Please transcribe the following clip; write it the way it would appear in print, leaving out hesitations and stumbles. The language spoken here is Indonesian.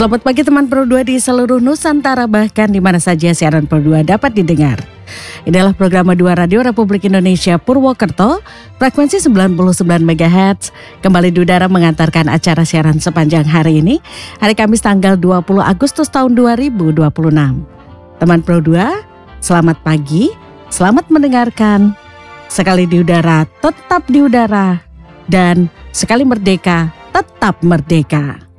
Selamat pagi teman Pro 2 di seluruh Nusantara, bahkan di mana saja siaran Pro 2 dapat didengar. Inilah program 2 Radio Republik Indonesia Purwokerto, frekuensi 99 MHz, kembali di udara mengantarkan acara siaran sepanjang hari ini, hari Kamis tanggal 20 Agustus tahun 2026. Teman Pro 2, selamat pagi, selamat mendengarkan. Sekali di udara, tetap di udara. Dan sekali merdeka, tetap merdeka.